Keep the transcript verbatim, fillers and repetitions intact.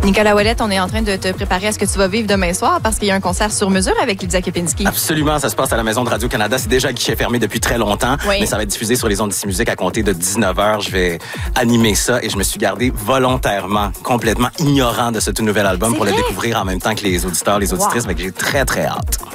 Nicolas Ouellette, on est en train de te préparer à ce que tu vas vivre demain soir parce qu'il y a un concert sur mesure avec Lydia Kepinski. Absolument, ça se passe à la Maison de Radio-Canada. C'est déjà guichet fermé depuis très longtemps, oui. mais ça va être diffusé sur les ondes d'ici musique à compter de dix-neuf heures. Je vais animer ça et je me suis gardé volontairement, complètement ignorant de ce tout nouvel album C'est pour vrai? le découvrir en même temps que les auditeurs, les auditrices. Wow. Fait que j'ai très, très hâte.